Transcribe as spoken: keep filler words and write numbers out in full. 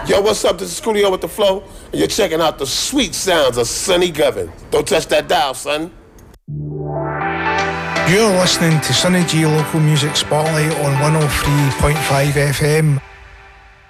Yo, what's up? This is Coolio with the Flow, and you're checking out the sweet sounds of Sonny Govin. Don't touch that dial, son. You're listening to Sonny G Local Music Spotlight on one oh three point five F M.